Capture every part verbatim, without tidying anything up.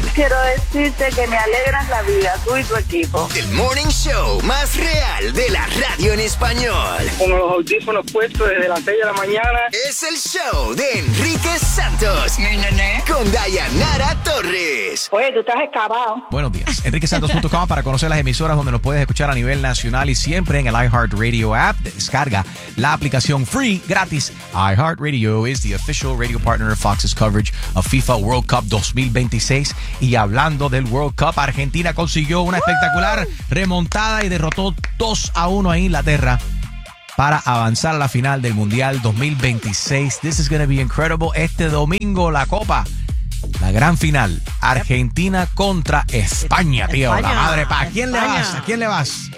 quiero decirte que me alegras la vida, tú y tu equipo. El morning show más real de la radio en español. Con los audífonos puestos desde las seis de la mañana. Es el show de Enrique Santos. ¿Nee? Con Dayanara Torres. Oye, tú estás excavado. Buenos días. enrique santos punto com para conocer las emisoras donde nos puedes escuchar a nivel nacional y siempre en el iHeartRadio app. Descarga la aplicación free, gratis. iHeartRadio is the official radio partner of Fox's coverage of FIFA World Cup dos mil veintiséis. Y hablando del World Cup, Argentina consiguió una espectacular remontada y derrotó dos a uno a Inglaterra para avanzar a la final del Mundial dos mil veintiséis. This is going to be incredible. Este domingo la Copa, la gran final, Argentina contra España, tío. España. La madre, ¿a quién España. le vas? ¿A quién le vas?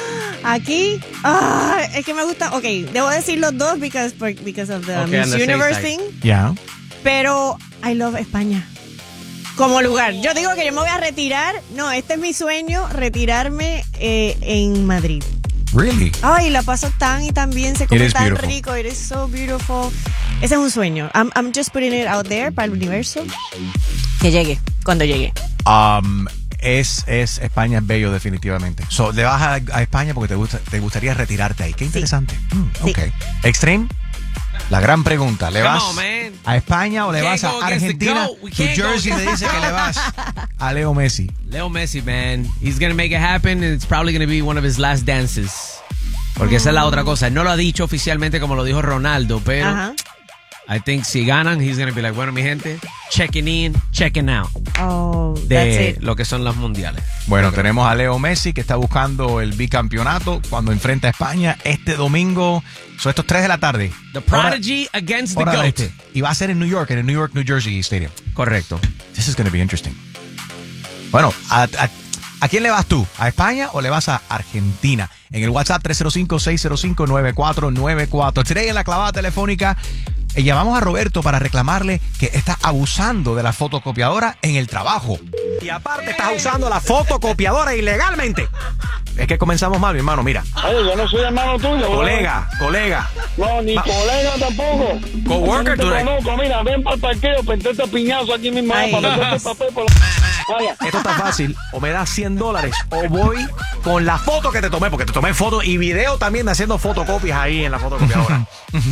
Aquí, ah, es que me gusta. Ok, debo decir los dos because, because of the Okay, Miss on the Universe safe thing. Ya. Yeah. Pero I love España como lugar. Yo digo que yo me voy a retirar. No, este es mi sueño, retirarme eh, en Madrid. Really? Ay, la paso tan y tan bien, se It come is tan beautiful. rico, it is so beautiful. Ese es un sueño. I'm, I'm just putting it out there para el universo. Que llegue, cuando llegue. Um, es, es España es bello definitivamente. So, le vas a, a España porque te gusta, te gustaría retirarte ahí. Qué interesante. Mm, Sí. ok. Extreme. La gran pregunta, ¿le Come vas on, man. a España o le Can't vas a go against the Argentina? GOAT. We Tu can't go jersey le dice que le vas a Leo Messi. Leo Messi, man. He's going to make it happen and it's probably going to be one of his last dances. Porque esa es la otra cosa. No lo ha dicho oficialmente como lo dijo Ronaldo, pero Ajá. I think si ganan, he's going to be like, bueno, mi gente, checking in, checking out Oh, that's de it. lo que son los mundiales. Bueno, tenemos a Leo Messi que está buscando el bicampeonato cuando enfrenta a España este domingo. Son estos tres de la tarde. The Prodigy against the Hora del GOAT. este. Y va a ser en New York, en el New York, New Jersey Stadium. Correcto. This is going to be interesting. Bueno, a, a, ¿a quién le vas tú? ¿A España o le vas a Argentina? En el WhatsApp tres cero cinco, seis cero cinco, nueve cuatro nueve cuatro. Today en la clavada telefónica eh, llamamos a Roberto para reclamarle que está abusando de la fotocopiadora en el trabajo. Y aparte estás usando la fotocopiadora ilegalmente. Es que comenzamos mal, mi hermano, mira. Oye, yo no soy hermano tuyo. Colega, colega. No, ni Ma- colega tampoco. Coworker, Yo no tú te eres- conozco. Mira, ven para el parqueo, pente este piñazo aquí mismo Ay. para meterte el papel por la... Vaya. Esto está fácil. O me das cien dólares o voy con la foto que te tomé, porque te tomé foto y video también de haciendo fotocopias ahí en la fotocopiadora.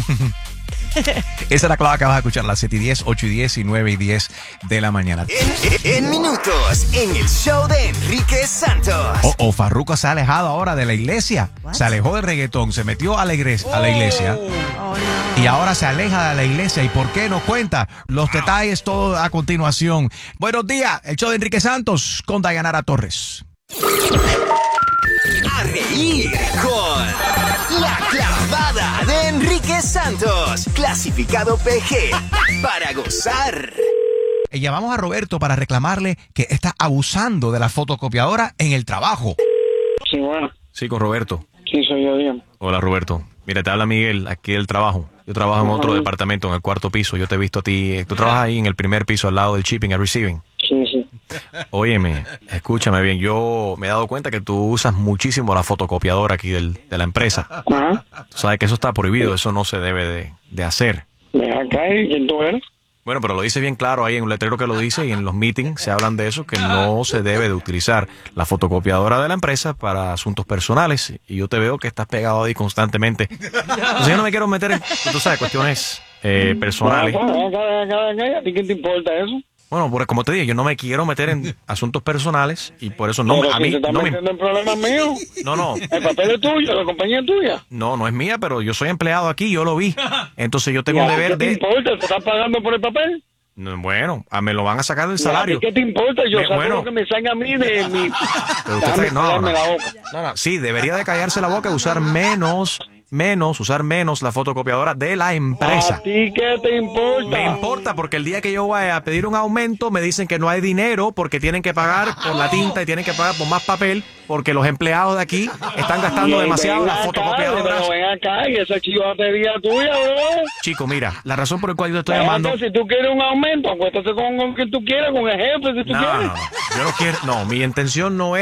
Esa es la clave que vas a escuchar, las siete y diez, ocho y diez y nueve y diez de la mañana. En, en minutos, en el show de Enrique Santos. O, o Farruko se ha alejado ahora de la iglesia. What? Se alejó del reggaetón, se metió a la, iglesia, a la iglesia Oh, no. y ahora se aleja de la iglesia. ¿Y por qué? Nos cuenta los detalles todo a continuación. Buenos días, el show de Enrique Santos con Dayanara Torres. A reír con La Clavada de Enrique Santos. Clasificado P G. Para gozar. Y llamamos a Roberto para reclamarle que está abusando de la fotocopiadora en el trabajo. Sí, bueno. Sí, con Roberto. Sí, soy yo, dígame. Hola, Roberto. Mira, te habla Miguel, aquí del trabajo. Yo trabajo en otro Ajá. departamento, en el cuarto piso. Yo te he visto a ti. Tú trabajas ahí en el primer piso, al lado del shipping and receiving. Sí, sí. Óyeme, escúchame bien. Yo me he dado cuenta que tú usas muchísimo la fotocopiadora aquí del, de la empresa. Ajá. Tú sabes que eso está prohibido, eso no se debe de, de hacer. Ven acá, ¿y quién tú eres? Bueno, pero lo dice bien claro ahí en un letrero que lo dice y en los meetings se hablan de eso, que no se debe de utilizar la fotocopiadora de la empresa para asuntos personales. Y yo te veo que estás pegado ahí constantemente. Entonces yo no me quiero meter en, tú sabes, cuestiones eh, personales. Ven acá, ven acá, ven acá, ven acá. ¿A ti qué te importa eso? Bueno, por- como te dije, yo no me quiero meter en asuntos personales y por eso no, Pero a si mí, te estás no me, metiendo en problemas míos. no, no, El papel es tuyo, la compañía es tuya. no, no es mía, pero yo soy empleado aquí, yo lo vi. Entonces yo tengo ¿Y un a ti deber ¿Qué te de, importa? ¿Te estás pagando por el papel? no, bueno, a- me lo van a sacar del ¿Y a salario. ti ¿Qué te importa? Yo Me- saco bueno. lo que me salga a mí de mi... Pero usted Déjame está- no, callarme no. la boca. No, no, sí, debería de callarse la boca y usar menos, menos, usar menos la fotocopiadora de la empresa. ¿A ti qué te importa? Me importa porque el día que yo vaya a pedir un aumento me dicen que no hay dinero porque tienen que pagar por la tinta y tienen que pagar por más papel porque los empleados de aquí están gastando Y demasiado ven las acá, fotocopiadoras. Pero ven acá, y esa chivatería tuya, bro. Chico, mira, la razón por la cual yo te estoy Ven llamando... acá, si tú quieres un aumento, acuéstate con, con quien tú quieras, con el jefe, si tú No, no, quieres. no, yo no quiero, no, mi intención no es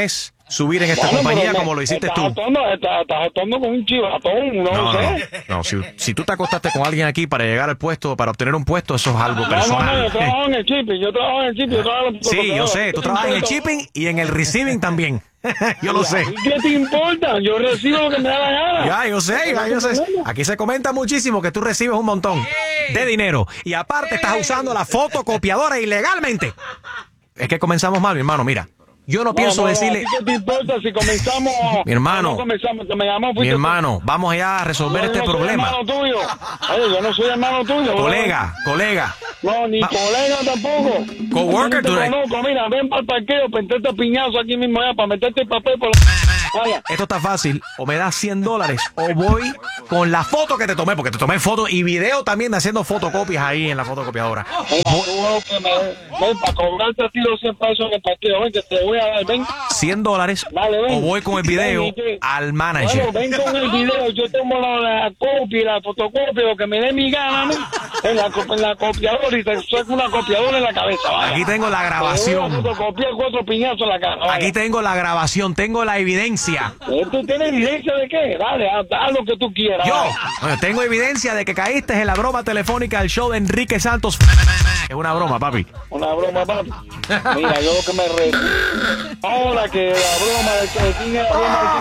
subir en esta Bueno, compañía pero me- como lo hiciste estás tú. Actuando, estás, estás actuando con un chivatón, no, No, no, sé. no. Si, si tú te acostaste con alguien aquí para llegar al puesto, para obtener un puesto, eso es algo No, no, no, personal. yo trabajo en el shipping, yo trabajo en el shipping, yo trabajo en el Sí, yo sé. Tú trabajas en el shipping y en el receiving también. Yo lo sé. ¿Qué te importa? Yo recibo lo que me da la gana. Ya, yo sé, ya, yo sé. Aquí se comenta muchísimo que tú recibes un montón de dinero y aparte estás usando la fotocopiadora ilegalmente. Es que comenzamos mal, mi hermano, mira. Yo no, No, pienso no, decirle... ¿a ti ¿Qué te importa si comenzamos? Mi hermano, no comenzamos, que me llamó, Mi fuiste tú. hermano, vamos allá a resolver Yo este no soy problema. hermano tuyo. Oye, yo no soy hermano tuyo. bro. Colega, colega. No, ni Va- colega tampoco. Coworker, Yo tú no eres- te conozco, mira, ven para el parqueo, pentete piñazo aquí mismo ya para meterte el papel por la... Vaya. Esto está fácil. O me das cien dólares o voy con la foto que te tomé, porque te tomé foto y video también de haciendo fotocopias ahí en la fotocopiadora. Mira, tú, que me, ven para cobrarte a ti los cien pesos en el parqueo. Ven, que te voy a dar, ven. cien dólares Dale, ven. o voy con el video Ven, ¿y qué? al manager. Bueno, ven con el video, yo tomo la, la copia y la fotocopia, lo que me dé mi gana, ¿no? En la, co- en la copiadora y te saco una copiadora en la cabeza, vaya. Aquí tengo la Te voy a grabación. fotocopiar cuatro piñazos en la cara, vaya. Aquí tengo la grabación, tengo la evidencia. ¿Eh, ¿Tú tienes evidencia de qué? Dale, haz, haz lo que tú quieras. Yo vaya. bueno, tengo evidencia de que caíste en la broma telefónica del show de Enrique Santos. Es una broma, papi. Una broma, papi. Mira, yo lo que me re... Ahora que la broma de que quién es la broma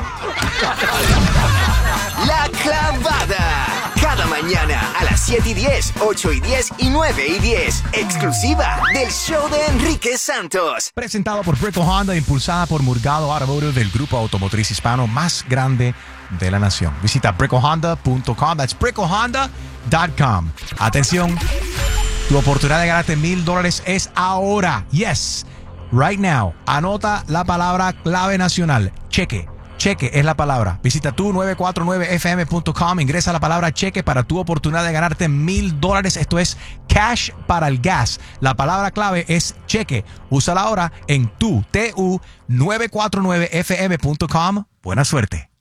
de La clavada. Cada mañana a las siete y diez, ocho y diez y nueve y diez. Exclusiva del show de Enrique Santos. Presentado por Brickle Honda, impulsada por Murgado Automotive, el grupo automotriz hispano más grande de la nación. Visita brickle honda punto com. That's brickle honda punto com. Atención, tu oportunidad de ganarte mil dólares es ahora. Yes, right now. Anota la palabra clave nacional. Cheque. Cheque es la palabra. Visita tu nueve cuatro nueve f m punto com. Ingresa la palabra cheque para tu oportunidad de ganarte mil dólares. Esto es cash para el gas. La palabra clave es cheque. Úsala ahora en tu, tu nueve cuatro nueve f m punto com. Buena suerte.